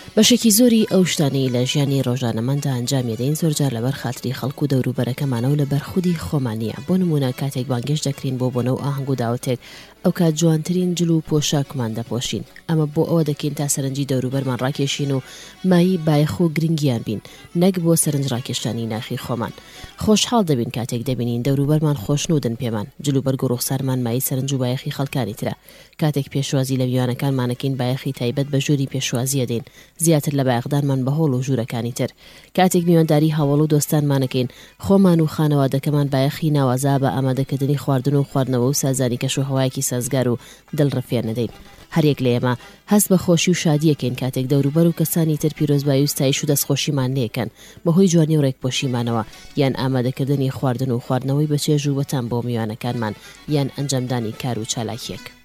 بەشێکی زۆری ئەو شتانەی لە ژیانی ڕۆژانەماندا ئەنجام دەدەین زۆرجار لەبەر خاتری خەڵک و دەوروبەرەکەمانە و لەبەر خودی خۆمانیە. بۆ نمونە کاتێک بانگێش دەکرین بۆ بۆنە و ئاهەنگ و داوەتێک ئەو کات جوانترین جل و پۆشاکمان دەپۆشین. ئەمە بۆ ئەوە دەکەین تا سەرنجی دەوروبەرمان ڕاکێشین و مایی بایەخ و گرنگیان بین، نەک بۆ سەرنج ڕاکێشانی ناخی خۆمان. خۆشحاڵ دەبین کاتێک دەبینین دەوروبەرمان خۆشنودن پێمان. جل و بەرگ و ڕوخسارمان مایی سەرنج و بایەخی خەڵکانی ترە. کاتێک پێشوازی لە میوانەکانمانەکەین بایەخی تایبەت بە ژووری پێشوازیە دێن، زیاتر لە بایەخدانمان بە هۆڵ و ژوورەکانی تر. کاتێک میوانداری هەوڵ و دۆستانمانەکەین، خۆمان و خانەوادەکەمان بایەخی ناوازا بە ئامادەکردنی خواردن و خواردنەوە و سازانی کەش و هەوایەکی سازگار و دڵڕفێن نەدەین. هەرێک لە ئێمە هەست بە خۆشی و شادیەکەین کاتێک دەوروبەر و کەسانی تر پیرۆزبایی و ستایش و دەستخۆشیمان لێکەن بەهۆی جوانی و ڕێکپۆشیمانەوە، یان ئامادەکردنی خواردن و خواردنەوەی بەچێژ و بەتام بۆ میوانەکانمان، یان ئەنجامدانی کار و چالاکیەک.